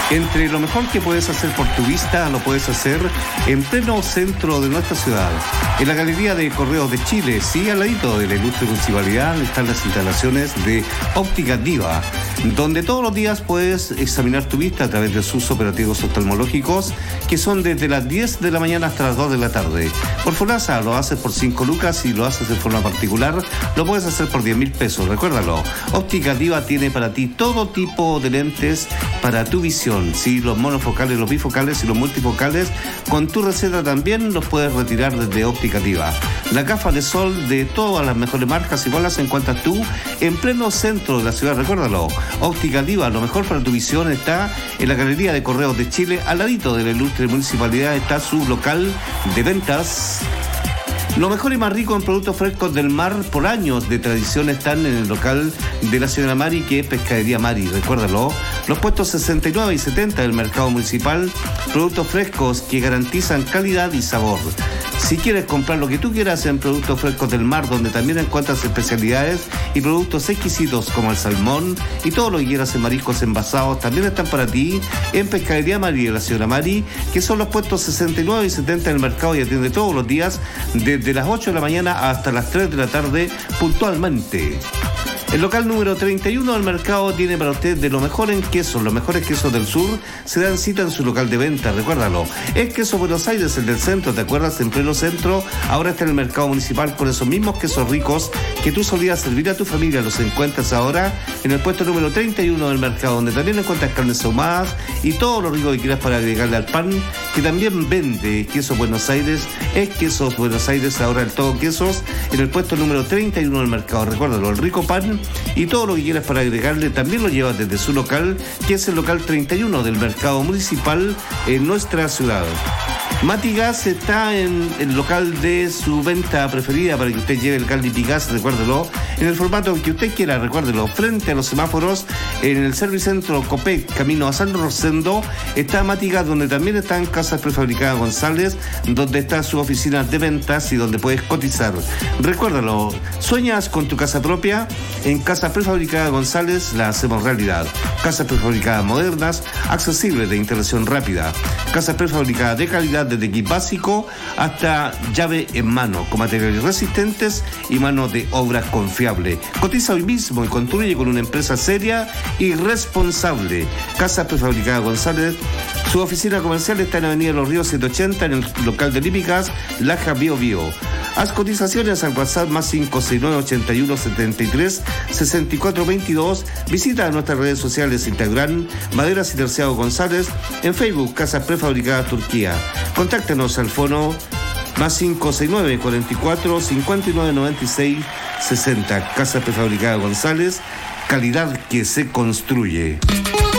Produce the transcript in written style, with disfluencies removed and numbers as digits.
Entre lo mejor que puedes hacer por tu vista, lo puedes hacer en pleno centro de nuestra ciudad, en la Galería de Correos de Chile, sí, al ladito de la ilustre municipalidad, están las instalaciones de Óptica Diva, donde todos los días puedes examinar tu vista a través de sus operativos oftalmológicos, que son desde las 10 de la mañana hasta las 2 de la tarde. Por FONASA lo haces por 5 lucas y lo haces de forma particular, lo puedes hacer por 10.000 pesos. Recuérdalo, Óptica Diva tiene para ti todo tipo de lentes para tu visión. Sí, los monofocales, los bifocales y los multifocales, con tu receta también los puedes retirar desde Óptica Diva. La gafa de sol de todas las mejores marcas, igual las encuentras tú en pleno centro de la ciudad. Recuérdalo, Óptica Diva, lo mejor para tu visión está en la Galería de Correos de Chile, al ladito de la ilustre municipalidad está su local de ventas. Lo mejor y más rico en productos frescos del mar por años de tradición están en el local de la señora Mari, que es Pescadería Mari. Recuérdalo, los puestos 69 y 70 del mercado municipal, productos frescos que garantizan calidad y sabor. Si quieres comprar lo que tú quieras en productos frescos del mar, donde también encuentras especialidades y productos exquisitos como el salmón y todo lo que quieras en mariscos envasados, también están para ti en Pescadería Mari de la señora Mari, que son los puestos 69 y 70 del mercado y atiende todos los días desde las 8 de la mañana hasta las 3 de la tarde puntualmente. El local número 31 del mercado tiene para usted de lo mejor en quesos. Los mejores quesos del sur se dan cita en su local de venta, recuérdalo. Es Queso Buenos Aires, el del centro, ¿te acuerdas? En pleno centro, ahora está en el mercado municipal con esos mismos quesos ricos que tú solías servir a tu familia. Los encuentras ahora en el puesto número 31 del mercado, donde también encuentras carnes ahumadas y todo lo rico que quieras para agregarle al pan, que también vende Queso Buenos Aires. Es Quesos Buenos Aires, ahora el todo quesos, en el puesto número 31 del mercado. Recuérdalo, el rico pan y todo lo que quieras para agregarle también lo llevas desde su local, que es el local 31 del mercado municipal en nuestra ciudad. Matigas está en el local de su venta preferida para que usted lleve el Caldipigas, recuérdelo, en el formato que usted quiera, recuérdelo, frente a los semáforos, en el Servicentro Copec, camino a San Rosendo, está Matigas, donde también están Casas Prefabricadas González, donde está su oficina de ventas y donde puedes cotizar. Recuérdalo, ¿sueñas con tu casa propia? En Casas Prefabricadas González la hacemos realidad. Casas prefabricadas modernas, accesibles, de instalación rápida. Casas prefabricadas de calidad, desde kit básico hasta llave en mano, con materiales resistentes y mano de obra confiable. Cotiza hoy mismo y construye con una empresa seria y responsable. Casas Prefabricadas González, su oficina comercial está en Avenida Los Ríos 780, en el local de Lípicas, Laja Bio Bio. Haz cotizaciones al WhatsApp más 569 81 73 64 22. Visita nuestras redes sociales Instagram, Maderas y Terciado González, en Facebook, Casas Prefabricadas Turquía. Contáctenos al fono más 569 44 59 96 60. Casas Prefabricadas González, calidad que se construye.